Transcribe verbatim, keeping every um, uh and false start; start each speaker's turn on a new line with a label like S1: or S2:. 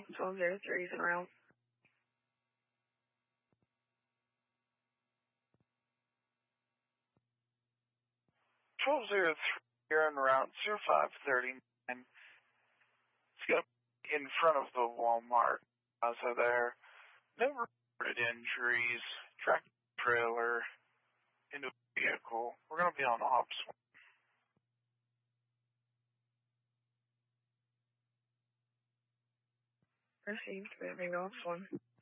S1: twelve oh three is around.
S2: twelve oh three, you're on route zero five thirty-nine. It's going to be in front of the Walmart plaza there. No reported injuries. Tractor trailer into a vehicle. We're going to be on ops.
S1: Received, moving off one.